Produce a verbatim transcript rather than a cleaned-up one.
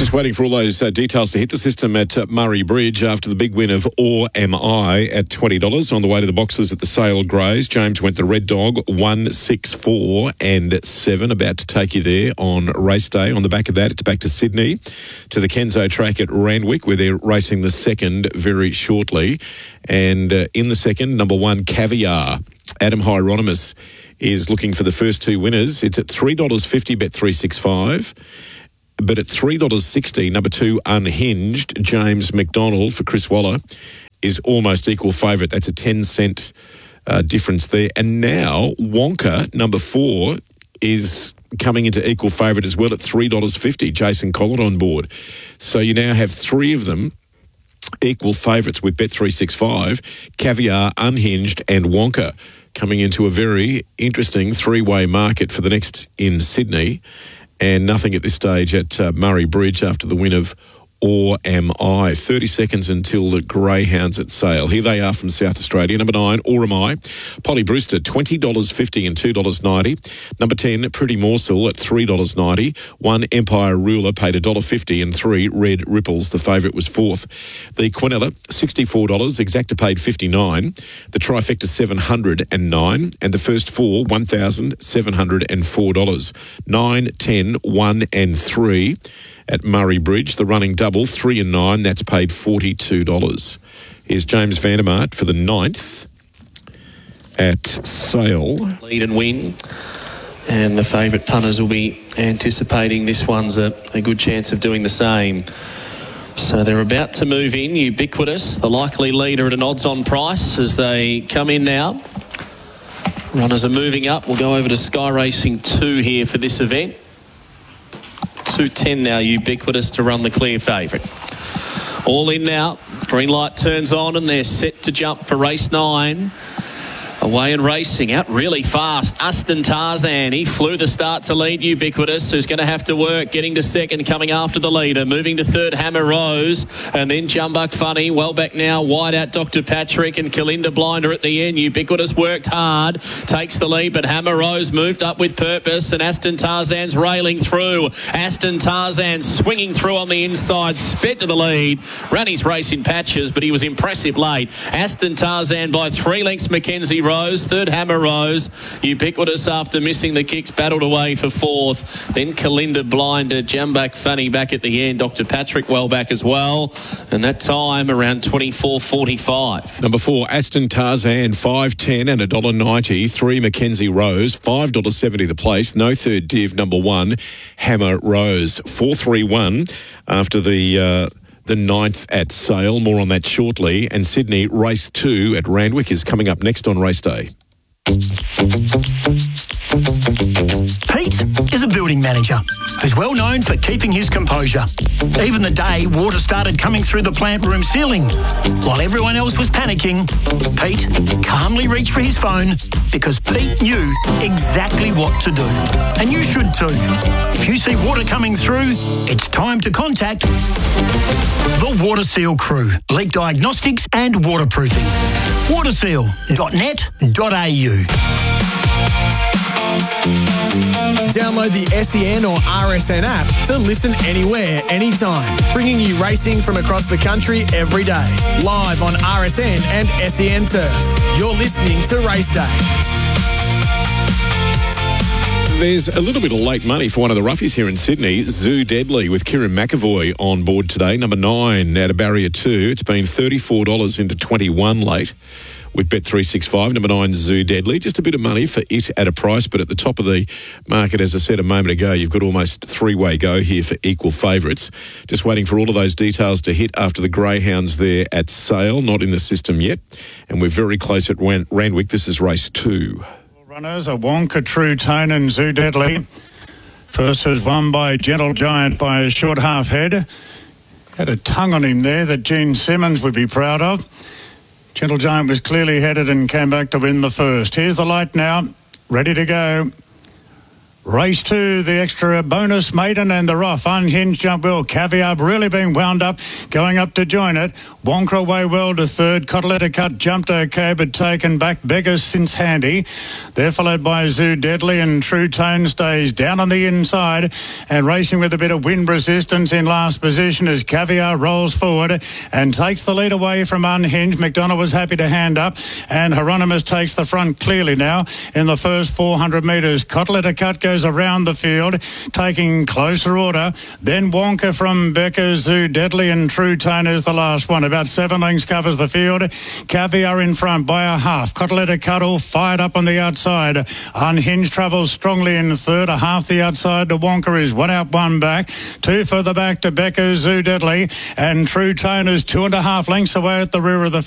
Just waiting for all those uh, details to hit the system at uh, Murray Bridge after the big win of Or Am I at twenty dollars. On the way to the boxes at the Sale Greys, James went the Red Dog, one, six, four and seven, about to take you there on race day. On the back of that, it's back to Sydney, to the Kenzo track at Randwick, where they're racing the second very shortly. And uh, in the second, number one, Caviar. Adam Hieronymus is looking for the first two winners. It's at three dollars fifty, bet three sixty-five. But at three dollars sixty, number two, Unhinged, James McDonald for Chris Waller, is almost equal favourite. That's a ten cent uh, difference there. And now Wonka, number four, is coming into equal favourite as well at three dollars fifty. Jason Collett on board. So you now have three of them equal favourites with bet three sixty-five, Caviar, Unhinged and Wonka coming into a very interesting three-way market for the next in Sydney. And nothing at this stage at uh, Murray Bridge after the win of Or Am I. thirty seconds until the Greyhounds at Sale. Here they are from South Australia. Number nine, Or Am I. Polly Brewster, twenty dollars fifty and two dollars ninety. Number ten, Pretty Morsel at three dollars ninety. One, Empire Ruler, paid one dollar fifty. And three, Red Ripples, the favourite, was fourth. The Quinella, sixty-four dollars. Exacta paid fifty-nine dollars. The Trifecta, seven hundred nine dollars. And the first four, one thousand seven hundred four dollars. nine, ten, one and three at Murray Bridge. The running double, three and nine, that's paid forty-two dollars. Here's James Vandermart for the ninth at Sale. Lead and win. And the favourite punters will be anticipating this one's a, a good chance of doing the same. So they're about to move in. Ubiquitous, the likely leader at an odds-on price as they come in now. Runners are moving up. We'll go over to Sky Racing two here for this event. two ten now, Ubiquitous to run the clear favourite. All in now. Green light turns on and they're set to jump for race nine. Away and racing out really fast. Aston Tarzan, he flew the start to lead Ubiquitous, who's going to have to work getting to second, coming after the leader. Moving to third, Hammer Rose, and then Jumbuck Funny. Well back now, wide out Doctor Patrick and Kalinda Blinder at the end. Ubiquitous worked hard, takes the lead, but Hammer Rose moved up with purpose, and Aston Tarzan's railing through. Aston Tarzan swinging through on the inside, sped to the lead. Ran his race in patches, but he was impressive late. Aston Tarzan by three lengths, Mackenzie Rose, third Hammer Rose. Ubiquitous after missing the kicks, battled away for fourth. Then Kalinda Blinder, Jumbuck Funny back at the end. Doctor Patrick well back as well. And that time around twenty-four forty-five. Number four, Aston Tarzan, five ten and one dollar ninety. Three, Mackenzie Rose, five dollars seventy the place. No third div, number one, Hammer Rose. four three one after the... Uh, the ninth at Sale. More on that shortly. And Sydney, race two at Randwick is coming up next on race day. Pete is a building manager who's well known for keeping his composure. Even the day water started coming through the plant room ceiling, while everyone else was panicking, Pete calmly reached for his phone because Pete knew exactly what to do. And you should too. If you see water coming through, it's time to contact the Water Seal crew. Leak diagnostics and waterproofing. waterseal dot net dot a u. Download the S E N or R S N app to listen anywhere, anytime. Bringing you racing from across the country every day. Live on R S N and S E N Turf. You're listening to Race Day. There's a little bit of late money for one of the roughies here in Sydney. Zoo Deadly with Kieran McAvoy on board today. Number nine out of barrier two. It's been thirty-four dollars into twenty-one late with bet three sixty-five. Number nine, Zoo Deadly. Just a bit of money for it at a price, but at the top of the market, as I said a moment ago, you've got almost three-way go here for equal favourites. Just waiting for all of those details to hit after the Greyhounds there at Sale. Not in the system yet. And we're very close at Randwick. This is race two. Runners are Wonka, True Tone and Zoo Deadly. First was won by Gentle Giant by a short half head. Had a tongue on him there that Gene Simmons would be proud of. Gentle Giant was clearly headed and came back to win the first. Here's the light now. Ready to go. Race two, the extra bonus maiden and they're off. Unhinged Jump Well. Caviar really being wound up, going up to join it. Wonka away well to third. Cotletta Cut jumped okay, but taken back. Beggars Since Handy. They're followed by Zoo Deadly, and True Tone stays down on the inside and racing with a bit of wind resistance in last position as Caviar rolls forward and takes the lead away from Unhinged. McDonald was happy to hand up, and Hieronymus takes the front clearly now in the first four hundred metres. Cotletta Cut goes around the field, taking closer order. Then Wonka from Becker, Zoo Deadly, and True Tone is the last one. About seven lengths covers the field. Caviar in front by a half. Cotletta Cut all fired up on the outside. Unhinged travels strongly in third. A half the outside to Wonka is one out, one back. Two further back to Becker, Zoo Deadly, and True Tone is two and a half lengths away at the rear of the